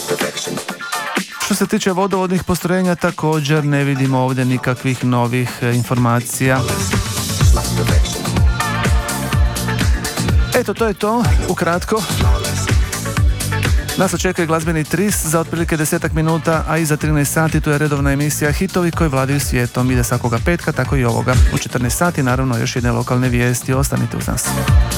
Što se tiče vodovodnih postrojenja, također ne vidimo ovdje nikakvih novih informacija. Eto, to je to, ukratko. Nas očekuje glazbeni tris za otprilike 10 minuta, a iza 13 sati tu je redovna emisija Hitovi koji vladaju svijetom. Ide svakoga petka, tako i ovoga. U 14 sati naravno još jedne lokalne vijesti. Ostanite uz nas.